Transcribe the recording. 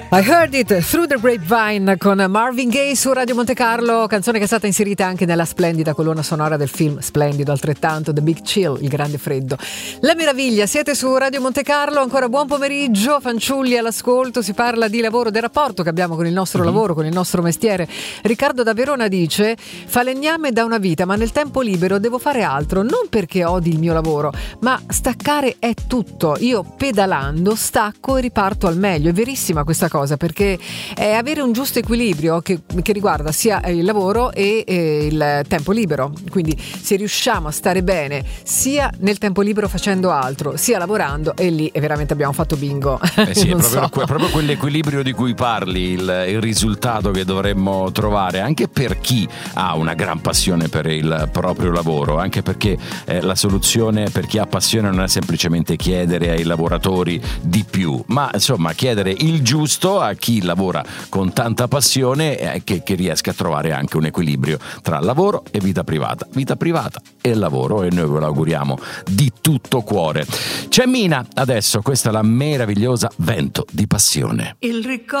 I Heard It Through the Grapevine con Marvin Gaye su Radio Monte Carlo, canzone che è stata inserita anche nella splendida colonna sonora del film splendido altrettanto The Big Chill, il grande freddo. La meraviglia, siete su Radio Monte Carlo, ancora buon pomeriggio, fanciulli all'ascolto, si parla di lavoro, del rapporto che abbiamo con il nostro lavoro, con il nostro mestiere. Riccardo da Verona dice: falegname da una vita, ma nel tempo libero devo fare altro, non perché odi il mio lavoro, ma staccare è tutto. Io pedalando stacco e riparto al meglio. È verissima questa cosa, perché è avere un giusto equilibrio che riguarda sia il lavoro e il tempo libero. Quindi se riusciamo a stare bene sia nel tempo libero facendo altro, sia lavorando, e lì veramente abbiamo fatto bingo. Sì, è proprio quell'equilibrio di cui parli, il risultato che dovremmo trovare, anche per chi ha una gran passione per il proprio lavoro, anche perché la soluzione per chi ha passione non è semplicemente chiedere ai lavoratori di più, ma insomma chiedere il giusto a chi lavora con tanta passione, che riesca a trovare anche un equilibrio tra lavoro e vita privata e lavoro, e noi ve lo auguriamo di tutto cuore. C'è Mina adesso, questa è la meravigliosa Vento di Passione. Il ricordo